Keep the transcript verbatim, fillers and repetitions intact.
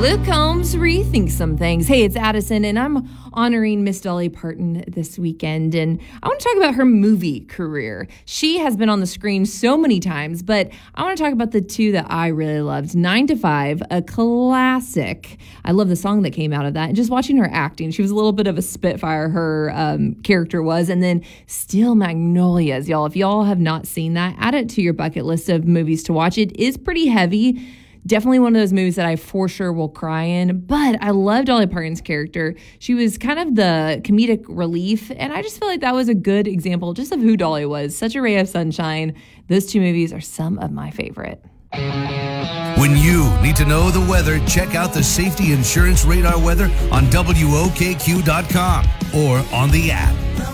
Luke Combs rethinks some things. Hey, it's Addison, and I'm honoring Miss Dolly Parton this weekend, and I want to talk about her movie career. She has been on the screen so many times, but I want to talk about the two that I really loved. Nine to Five, a classic. I love the song that came out of that, and just watching her acting. She was a little bit of a spitfire, her um, character was, and then Steel Magnolias, y'all. If y'all have not seen that, add it to your bucket list of movies to watch. It is pretty heavy. Definitely one of those movies that I for sure will cry in, but I love Dolly Parton's character. She was kind of the comedic relief, and I just feel like that was a good example just of who Dolly was. Such a ray of sunshine. Those two movies are some of my favorite. When you need to know the weather, check out the Safety Insurance Radar weather on W O K Q dot com or on the app.